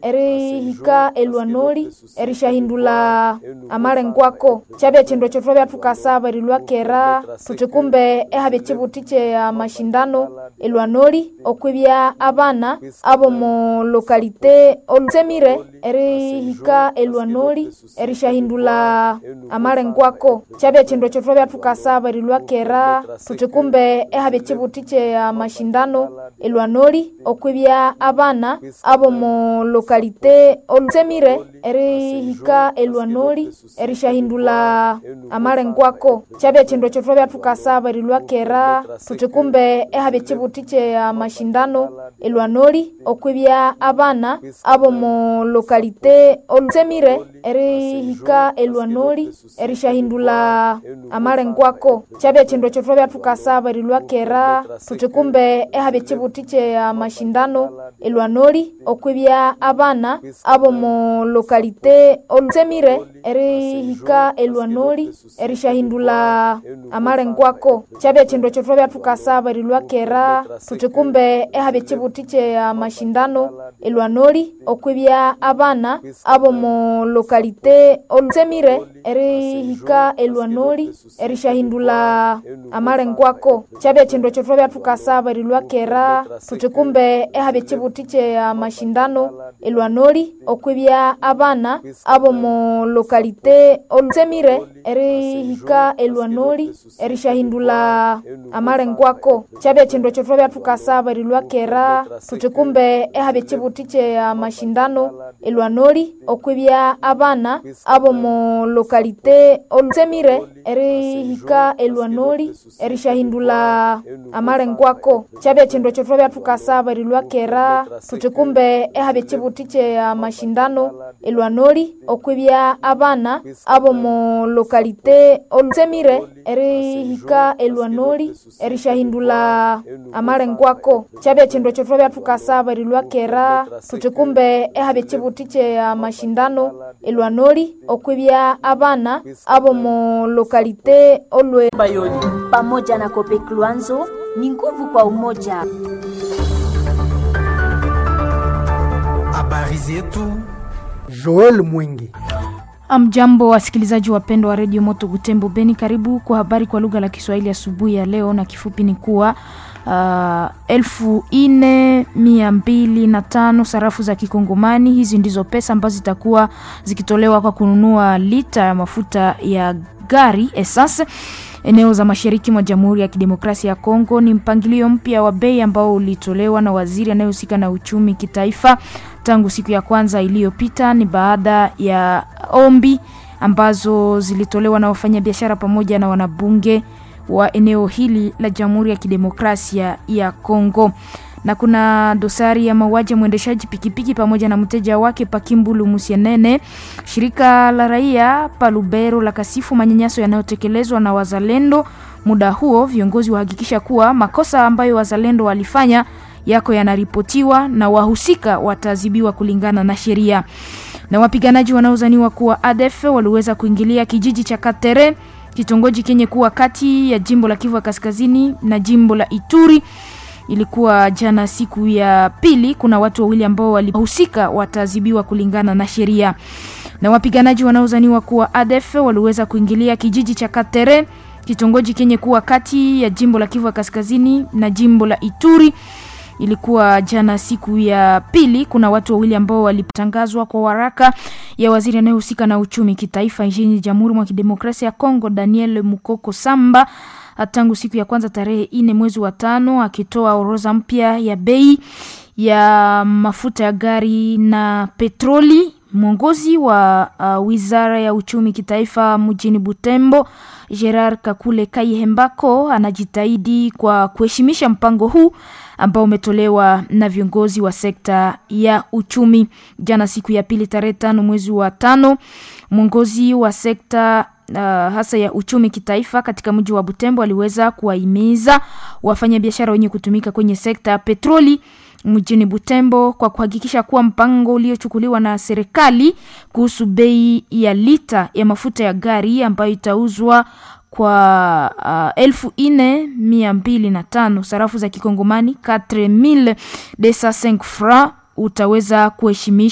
eri hika elwanoli eri shahindula amarengwako chabe chendo chotobya tukasaba rilwakera tutekumbe ehabe chibutiche ya mashindano elwanoli okwibya abana abo mu lokalite olusemire eri hika elwanoli eri shahindula amarengwako chabe chendo chotobya tukasaba rilwakera tutekumbe ehabe chibutiche ya mashindano elwanoli okwibya abana abo mu lokalite olusemire eri hika elwanoli eri shahindula amarengwako chabe chendo chotobya tukasaba rilwakera tutekumbe ehabe chibutiche ya mashindano elwanoli okwibya abana abo mu lokalite olusemire eri hika elwanoli eri shahindula amarengwako chabe chendo chotobya tukasaba rilwakera tutekumbe ehabe chibutiche ya mashindano elwanoli okwibya abana abo mu lokalite olusemire eri hika elwanoli eri shahindula amarengwako chabe chendo chotobya tukasaba rilwakera tutekumbe ehabe chibutiche ya mashindano elwanoli okwibya abana abo mu lokalite olusemire eri hika elwanoli eri shahindula amarengwako chabe chendo chotobya tukasaba rilwakera tutekumbe ehabe chibutiche ya mashindano elwanoli okwibya abana abo mu lokalite olusemire eri hika elwanoli eri shahindula amarengwako chabe chendo chotobya tukasaba rilwakera tutekumbe ehabe chibutiche ya mashindano elwanoli okwibya abana abo mu lokalite olusemire eri hika elwanoli eri shahindula amarengwako chabe chendo chotobya tukasaba rilwakera tutekumbe ehabe chibutiche ya mashindano elwanoli okwibya abana abo mu lokalite olusemire eri hika elwanoli eri shahindula amarengwako chabe chendo chotobya tukasaba rilwakera tutekumbe ehabe chibutiche ya mashindano elwanoli okwibya abana abo mu lokalite olwe Bayoli pamoja na Kopek Luanzo ni nguvu kwa umoja. Habari zetu Joel Mwingi. Amjambo wasikilizaji wapendwa wa Radio Moto Butembo Beni, karibu kwa habari kwa lugha la Kiswahili asubuhi ya leo, na kifupi ni kuwa 14,205 sarafu za kikongomani. Hizi ndizo pesa ambazo zitakuwa zikitolewa kwa kununua lita ya mafuta ya gari essence eneo za mashariki mwa Jamhuri ya Kidemokrasia ya Kongo. Ni mpangilio mpya wa bei ambao ulitolewa na waziri anayehusika na uchumi kitaifa tangu siku ya kwanza iliyopita. Ni baada ya ombi ambazo zilitolewa na wafanyabiashara pamoja na wanabunge wa eneo hili la Jamhuri ya Kidemokrasia ya Kongo. Na kuna dosari ya mauaji ya mwendeshaji pikipiki pamoja na mteja wake Pakimbulu Musienene. Shirika la raia Palubero la kasifu manyanyaso yanayotekelezwa na wazalendo. Muda huo viongozi wahakikisha kuwa makosa ambayo wazalendo walifanya yako yanaripotiwa na wahusika wataadhibiwa kulingana na sheria. Na wapiganaji wanaozaniwa kuwa ADF waliweza kuingilia kijiji cha Katere, kitongoji kenye kuwa kati ya jimbo la Kivu Kaskazini na jimbo la Ituri. Ilikuwa jana siku ya pili. Kuna watu wawili ambao walihusika wataadhibiwa kulingana na sheria. Na wapiganaji wanaozaniwa kuwa ADF waliweza kuingilia kijiji cha Katere, kitongoji kenye kuwa kati ya jimbo la Kivu Kaskazini na jimbo la Ituri. Ilikuwa jana siku ya pili. Kuna watu wawili ambao walitangazwa kwa waraka ya waziri anayehusika na uchumi kitaifa nchini Jamhuri ya Kidemokrasia ya Kongo, Daniel Mukoko Samba, tangu siku ya kwanza tarehe 4 mwezi wa 5, akitoa orodha mpya ya bei ya mafuta ya gari na petroli. Mwongozi wa wizara ya uchumi kitaifa mjini Butembo, Gerard Kakule Kaihembako, anajitahidi kwa kuheshimisha mpango huu ambao umetolewa na viongozi wa sekta ya uchumi. Jana siku ya pili tarehe 5 mwezi wa 5, mwongozi wa sekta hasa ya uchumi kitaifa katika mji wa Butembo aliweza kuwahimiza wafanyabiashara wenye kutumika kwenye sekta ya petroli mjini Butembo kwa kuhakikisha kuwa mpango uliochukuliwa na serikali kuhusu bei ya lita ya mafuta ya gari ambayo itauzwa kwa 4,205 sarafu za kikongomani 4,205 francs utaweza kuheshimishwa.